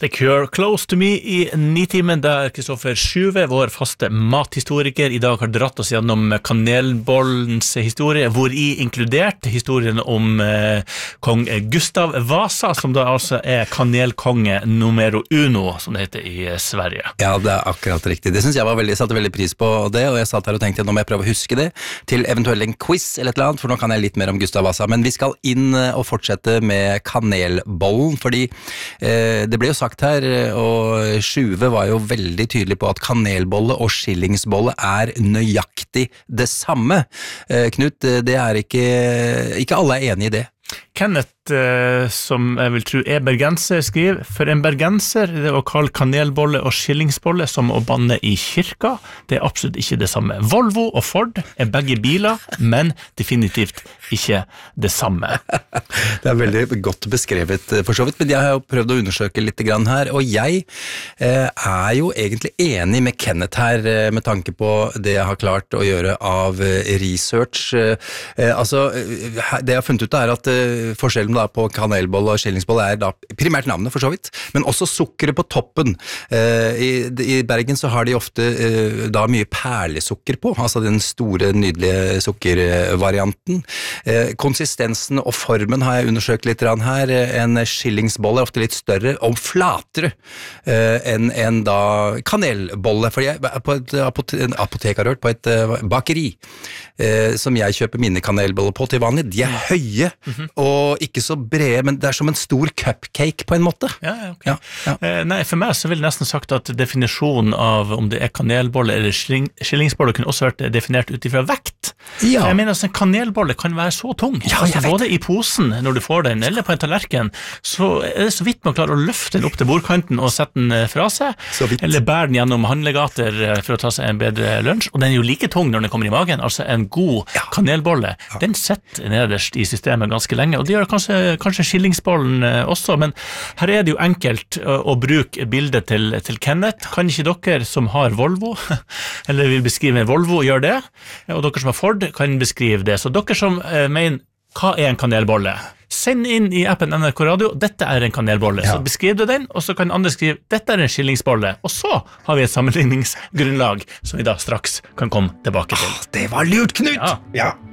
The Cure Close to Me I 9-timen, der Kristoffer Sjuve, vår faste mathistoriker, I dag har dratt oss gjennom kanelbollens historie, hvor I inkludert historien om kong Gustav Vasa, som da altså kanelkonge numero uno, som det heter I Sverige. Ja, det akkurat riktig. Det synes jeg satte veldig pris på det, og jeg satt her og tenkte, nå må jeg prøve å huske det, til eventuelt en quiz eller et eller annet, for nå kan jeg litt mer om Gustav Vasa, men vi skal inn og fortsette med kanelbollen, fordi det ble jo sagt her, og Sjuve var jo veldig tydelig på at kanelbolle og skillingsbolle nøyaktig det samme. Knut, det ikke alle enig I det. Kenneth, som jeg vil tro bergenser, skriver, for en bergenser det å kalle kanelbolle og skillingsbolle som å banne I kirka, det absolutt ikke det samme. Volvo og Ford begge biler, men definitivt ikke det samme. Det veldig godt beskrevet for så vidt, men jeg har jo prøvd å undersøke litt grann her, og jeg jo egentlig enig med Kenneth her, med tanke på det jeg har klart å gjøre av research. Altså, det jeg har funnet ut at forskjellen da på kanelbolle og skillingsbolle da primært navnet for så vidt, men også sukkeret på toppen. I Bergen så har de ofte da mye perlesukker på, altså den store, nydelige sukkervarianten. Konsistensen og formen har jeg undersøkt litt her. En skillingsbolle ofte litt større og flatere enn da kanelbolle, for jeg på et apotek har hørt på et bakeri som jeg kjøper mine kanelboller på til vanlig. De høye og ikke så brede, men det som en stor cupcake på en måte. Ja, ok. Ja. Nei, for meg så vil jeg nesten sagt at definisjonen av om det kanelbolle eller skillingsbolle kunne også vært definert utifra vekt. Ja. Jeg mener at en kanelbolle kan være så tung, både I posen når du får den, eller på en tallerken, så det så vidt man klarer å løfte den opp til bordkanten og sette den fra seg, eller bære den gjennom handlegater for å ta seg en bedre lunsj, og den jo like tung når den kommer I magen, altså en god kanelbolle, den setter nederst I systemet ganske lenge, og det gjør kanskje skillingsbollen også, men her det jo enkelt å bruke bildet til Kenneth. Kan ikke dere som har Volvo, eller vil beskrive en Volvo, gjøre det? Og dere som har Ford kan beskrive det. Så dere som mener, hva en kanelbolle? Send inn I appen NRK Radio, dette en kanelbolle. Så beskriv du den, og så kan andre skrive, dette en skillingsbolle. Og så har vi et sammenligningsgrunnlag, som vi da straks kan komme tilbake til. Det var lurt, Knut! Ja.